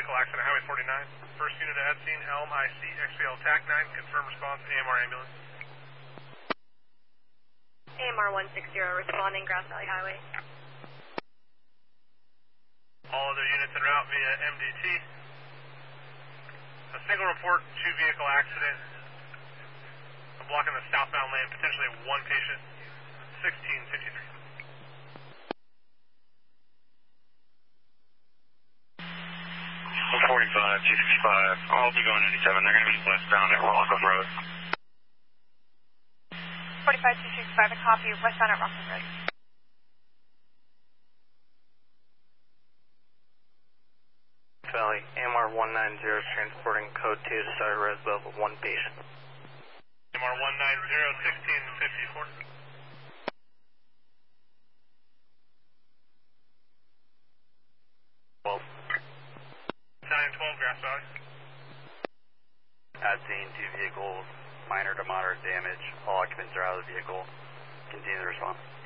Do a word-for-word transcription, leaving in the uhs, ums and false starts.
vehicle accident, Highway forty-nine. First unit at scene, Elm I C, X B L T A C nine, confirm response, A M R ambulance. A M R one sixty, responding, Grass Valley Highway. All other units en route via M D T. A single report, two vehicle accident. I'm blocking the southbound lane, potentially one patient, sixteen fifty-three. one forty-five, two sixty-five, I'll be going eighty-seven, they're going to be westbound at Rockland Road. forty-five, two sixty-five, a copy, westbound at Rockland Road. Valley, A M R one ninety, transporting code two to Star Roseville with one patient. A M R one ninety, sixteen fifty-four. twelve. nine twelve, Grass Valley. At scene, two vehicles, minor to moderate damage. All occupants are out of the vehicle. Continue the response.